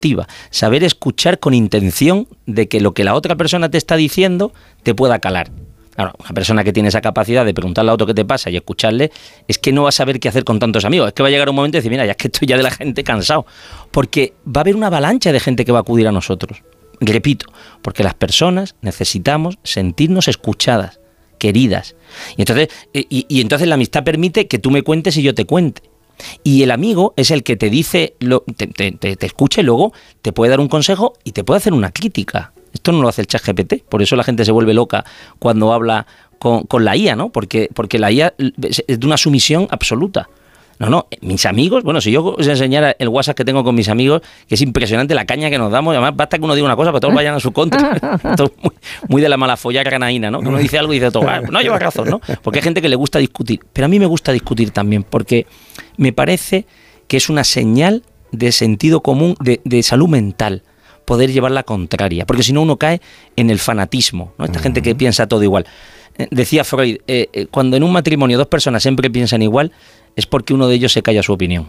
activa, saber escuchar con intención de que lo que la otra persona te está diciendo te pueda calar. Claro, una persona que tiene esa capacidad de preguntarle a otro qué te pasa y escucharle, es que no va a saber qué hacer con tantos amigos. Es que va a llegar un momento y decir, mira, ya es que estoy ya de la gente cansado. Porque va a haber una avalancha de gente que va a acudir a nosotros. Repito, porque las personas necesitamos sentirnos escuchadas, queridas. Y entonces la amistad permite que tú me cuentes y yo te cuente. Y el amigo es el que te dice, te escucha y luego te puede dar un consejo y te puede hacer una crítica. Esto no lo hace el ChatGPT, por eso la gente se vuelve loca cuando habla con la IA, ¿no? Porque la IA es de una sumisión absoluta. No, mis amigos, bueno, si yo os enseñara el WhatsApp que tengo con mis amigos, que es impresionante la caña que nos damos, y además basta que uno diga una cosa, pero todos vayan a su contra. Esto es muy de la malafolla granaína, ¿no? Que uno dice algo y dice todo, no lleva razón, ¿no? Porque hay gente que le gusta discutir, pero a mí me gusta discutir también, porque me parece que es una señal de sentido común, de salud mental, poder llevar la contraria, porque si no uno cae en el fanatismo, ¿no? Esta gente que piensa todo igual. Decía Freud, cuando en un matrimonio dos personas siempre piensan igual, es porque uno de ellos se calla su opinión.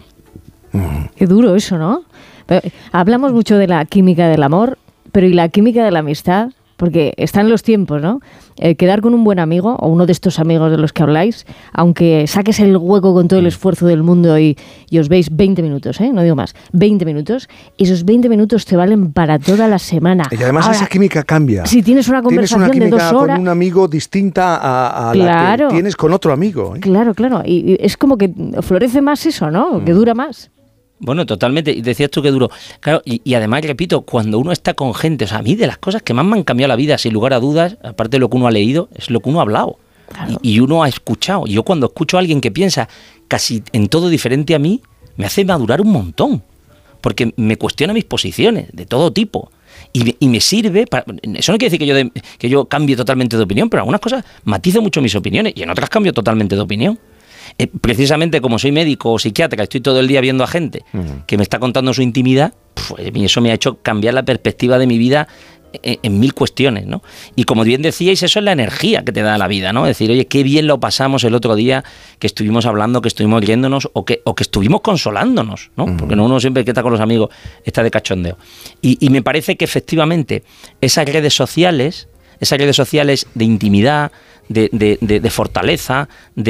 Qué duro eso, ¿no? Pero hablamos mucho de la química del amor, pero ¿y la química de la amistad? Porque están los tiempos, ¿no? Quedar con un buen amigo, o uno de estos amigos de los que habláis, aunque saques el hueco con todo el esfuerzo del mundo y os veis 20 minutos, no digo más, 20 minutos, esos 20 minutos te valen para toda la semana. Y además ahora, esa química cambia. Si tienes una conversación de 2 horas... con un amigo distinta a la que tienes con otro amigo. Claro. Y es como que florece más eso, ¿no? Que dura más. Bueno, totalmente. Y decías tú que duro. Claro, y además, repito, cuando uno está con gente, o sea, a mí de las cosas que más me han cambiado la vida, sin lugar a dudas, aparte de lo que uno ha leído, es lo que uno ha hablado. Claro. Y uno ha escuchado. Yo cuando escucho a alguien que piensa casi en todo diferente a mí, me hace madurar un montón. Porque me cuestiona mis posiciones, de todo tipo. Y me sirve para... Eso no quiere decir que yo cambie totalmente de opinión, pero en algunas cosas matizo mucho mis opiniones y en otras cambio totalmente de opinión. Precisamente como soy médico o psiquiatra, estoy todo el día viendo a gente que me está contando su intimidad, pues eso me ha hecho cambiar la perspectiva de mi vida en 1000 cuestiones, ¿no? Y como bien decíais, eso es la energía que te da la vida, ¿no? Decir, oye, qué bien lo pasamos el otro día, que estuvimos hablando, que estuvimos riéndonos o que estuvimos consolándonos, ¿no? Porque uno siempre que está con los amigos está de cachondeo. Y me parece que efectivamente esas redes sociales de intimidad, de fortaleza,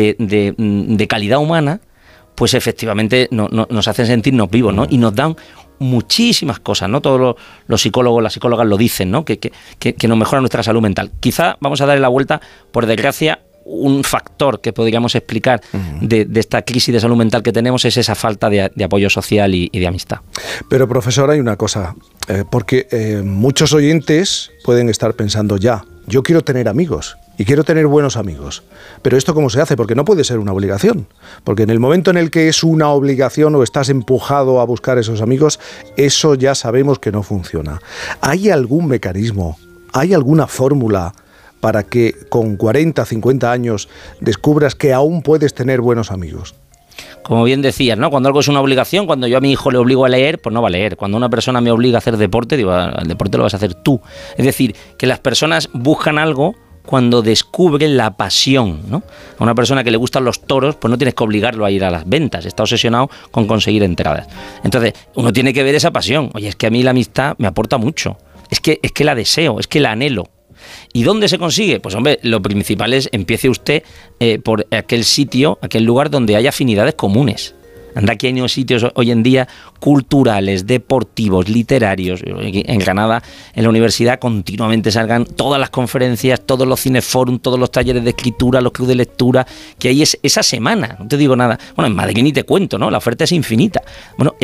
de calidad humana, pues efectivamente nos hacen sentirnos vivos, ¿no? Y nos dan muchísimas cosas, ¿no? Todos los psicólogos, las psicólogas lo dicen, ¿no? Que nos mejora nuestra salud mental. Quizá vamos a darle la vuelta, por desgracia, un factor que podríamos explicar de esta crisis de salud mental que tenemos es esa falta de apoyo social y de amistad. Pero, profesor, hay una cosa, porque muchos oyentes pueden estar pensando yo quiero tener amigos y quiero tener buenos amigos, pero ¿esto cómo se hace? Porque no puede ser una obligación, porque en el momento en el que es una obligación o estás empujado a buscar esos amigos, eso ya sabemos que no funciona. ¿Hay algún mecanismo, hay alguna fórmula para que con 40, 50 años descubras que aún puedes tener buenos amigos? Como bien decías, ¿no? Cuando algo es una obligación, cuando yo a mi hijo le obligo a leer, pues no va a leer. Cuando una persona me obliga a hacer deporte, digo, el deporte lo vas a hacer tú. Es decir, que las personas buscan algo cuando descubren la pasión, ¿no? A una persona que le gustan los toros, pues no tienes que obligarlo a ir a las ventas, está obsesionado con conseguir entradas. Entonces, uno tiene que ver esa pasión. Oye, es que a mí la amistad me aporta mucho. Es que la deseo, es que la anhelo. ¿Y dónde se consigue? Pues hombre, lo principal es empiece usted por aquel sitio, aquel lugar donde hay afinidades comunes. Anda, que hay unos sitios hoy en día culturales, deportivos, literarios. En Granada, en la universidad, continuamente salgan todas las conferencias, todos los cineforum, todos los talleres de escritura, los clubes de lectura, que hay esa semana. No te digo nada. Bueno, en Madrid ni te cuento, ¿no? La oferta es infinita. Bueno,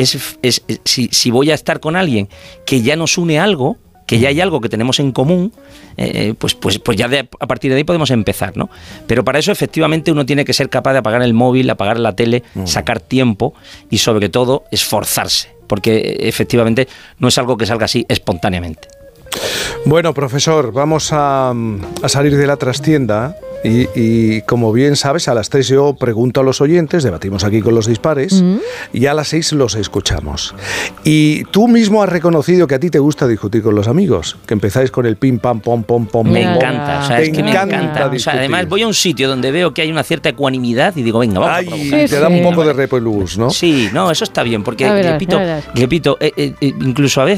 si voy a estar con alguien que ya nos une algo, que ya hay algo que tenemos en común, pues ya a partir de ahí podemos empezar, ¿no? Pero para eso efectivamente uno tiene que ser capaz de apagar el móvil, apagar la tele, sacar tiempo y sobre todo esforzarse, porque efectivamente no es algo que salga así espontáneamente. Bueno, profesor, vamos a salir de la trastienda y como bien sabes, a las 3 yo pregunto a los oyentes, debatimos aquí con los dispares y a las 6 los escuchamos. Y tú mismo has reconocido que a ti te gusta discutir con los amigos, que empezáis con el pim, pam, pom, pom, pom. Me encanta, o sea, es que me encanta. O sea, además voy a un sitio donde veo que hay una cierta ecuanimidad y digo, venga, vamos a provocar. Te da un poco de repelús, ¿no? Sí, no, eso está bien, porque repito, incluso a veces